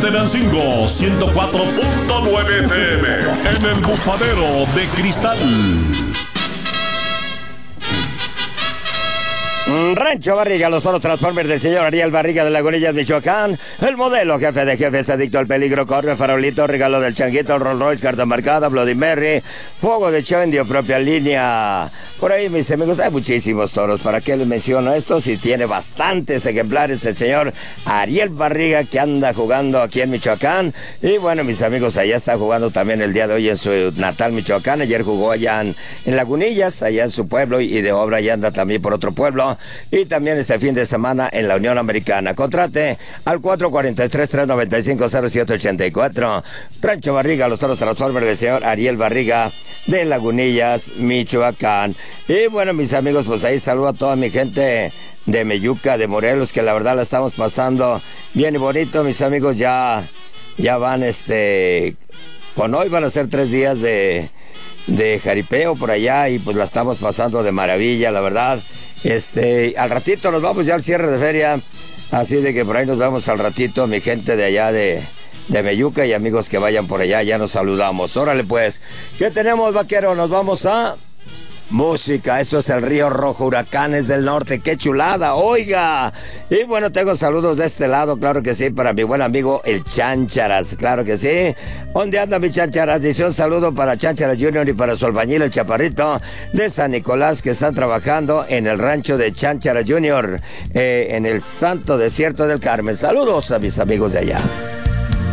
Tenancingo 104.9 FM. En el bufadero de cristal. Rancho Barriga, los toros Transformers del señor Ariel Barriga de Lagunillas, Michoacán. El modelo jefe de jefes, adicto al peligro, corre, farolito, regalo del changuito, Rolls Royce, carta marcada, Bloody Mary, fuego de Chendio, propia línea. Por ahí, mis amigos, hay muchísimos toros. ¿Para qué les menciono esto? Si tiene bastantes ejemplares el señor Ariel Barriga, que anda jugando aquí en Michoacán. Y bueno, mis amigos, allá está jugando también el día de hoy en su natal Michoacán. Ayer jugó allá en Lagunillas, allá en su pueblo, y de obra ya anda también por otro pueblo. Y también este fin de semana en la Unión Americana. Contrate al 443-395-0784. Rancho Barriga, los toros Transformers del señor Ariel Barriga de Lagunillas, Michoacán. Y bueno, mis amigos, pues ahí saludo a toda mi gente de Meyuca, de Morelos, que la verdad la estamos pasando bien y bonito. Mis amigos ya van, con hoy van a ser 3 días de jaripeo por allá, y pues la estamos pasando de maravilla, la verdad. Al ratito nos vamos ya al cierre de feria, así de que por ahí nos vemos al ratito, mi gente de allá de Meyuca y amigos que vayan por allá, ya nos saludamos. Órale pues, ¿qué tenemos, vaquero? Nos vamos a música. Esto es el Río Rojo, Huracanes del Norte. ¡Qué chulada! ¡Oiga! Y bueno, tengo saludos de este lado, claro que sí, para mi buen amigo el Cháncharas, claro que sí. ¿Dónde anda mi Cháncharas? Dice un saludo para Cháncharas Junior y para su albañil, el Chaparrito de San Nicolás, que están trabajando en el rancho de Cháncharas Junior, en el Santo Desierto del Carmen. Saludos a mis amigos de allá.